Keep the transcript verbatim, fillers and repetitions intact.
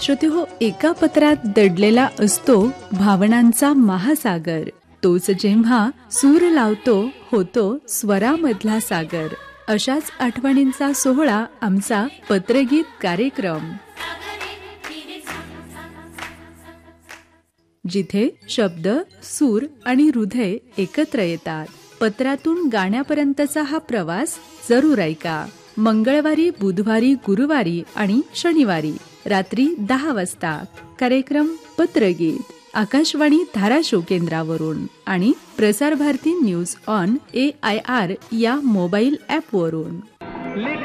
श्रोतेहो, एका पत्रात दडलेला असतो भावनांचा महासागर. तोच जेव्हा सूर लावतो होतो स्वरामधला सागर. अशाच आठवणींचा सोहळा आमचा पत्रगीत कार्यक्रम, जिथे शब्द, सूर आणि हृदय एकत्र येतात. पत्रातून गाण्यापर्यंतचा हा प्रवास जरूर ऐका. मंगळवारी, बुधवारी, गुरुवारी आणि शनिवारी रात्री दहा वाजता कार्यक्रम पत्रगीत आकाशवाणी धाराशिव केंद्रावरून आणि Prasar Bharati news on A I R या मोबाईल ॲपवरून.